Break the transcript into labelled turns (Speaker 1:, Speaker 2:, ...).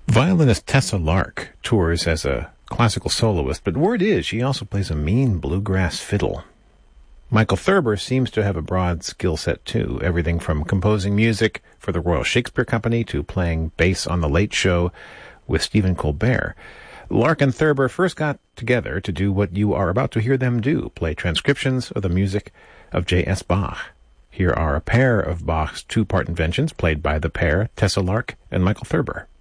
Speaker 1: Violinist Tessa Lark tours as a classical soloist, but word is she also plays a mean bluegrass fiddle. Michael Thurber seems to have a broad skill set too, everything from composing music for the Royal Shakespeare Company to playing bass on The Late Show with Stephen Colbert. Lark and Thurber first got together to do what you are about to hear them do, play transcriptions of the music of J.S. Bach. Here are a pair of Bach's two-part inventions played by the pair, Tessa Lark and Michael Thurber.